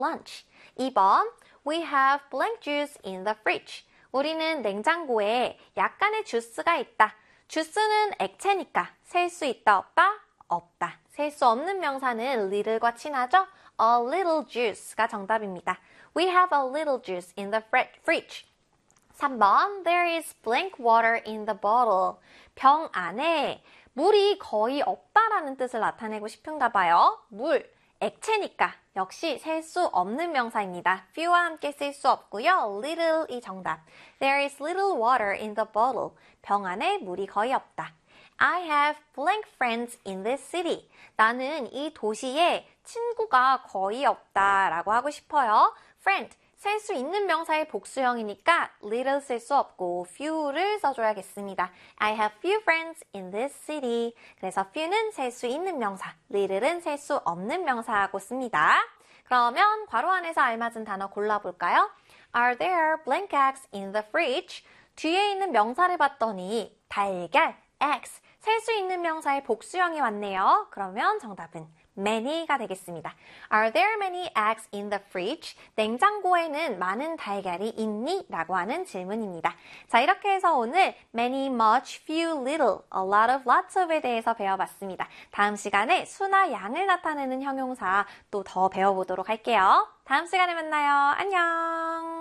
lunch. 2번, we have blank juice in the fridge. 우리는 냉장고에 약간의 주스가 있다. 주스는 액체니까 셀 수 있다 없다? 없다. 셀 수 없는 명사는 little과 친하죠? A little juice가 정답입니다. We have a little juice in the fridge. 3번, there is blank water in the bottle. 병 안에 물이 거의 없다라는 뜻을 나타내고 싶은가 봐요. 물, 액체니까 역시 셀 수 없는 명사입니다. few와 함께 쓸 수 없고요. little이 정답. There is little water in the bottle. 병 안에 물이 거의 없다. I have blank friends in this city. 나는 이 도시에 친구가 거의 없다라고 하고 싶어요. friend, 셀 수 있는 명사의 복수형이니까 little 쓸 수 없고 few를 써줘야겠습니다. I have few friends in this city. 그래서 few는 셀 수 있는 명사, little은 셀 수 없는 명사하고 씁니다. 그러면 괄호 안에서 알맞은 단어 골라볼까요? Are there blank eggs in the fridge? 뒤에 있는 명사를 봤더니 달걀, eggs, 셀 수 있는 명사의 복수형이 왔네요. 그러면 정답은 many가 되겠습니다. Are there many eggs in the fridge? 냉장고에는 많은 달걀이 있니? 라고 하는 질문입니다. 자, 이렇게 해서 오늘 many, much, few, little, a lot of, lots of에 대해서 배워봤습니다. 다음 시간에 수나 양을 나타내는 형용사 또 더 배워보도록 할게요. 다음 시간에 만나요. 안녕!